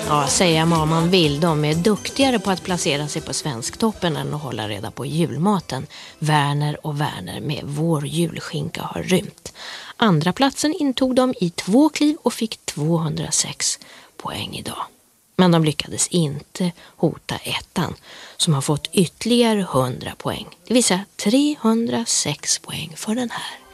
Ja, säga vad man vill. De är duktigare på att placera sig på Svensktoppen än att hålla reda på julmaten. Werner och Werner med Vår julskinka har rymt. Andra platsen intog de i 2 kliv och fick 206 poäng idag. Men de lyckades inte hota ettan som har fått ytterligare 100 poäng. Det vill säga 306 poäng för den här.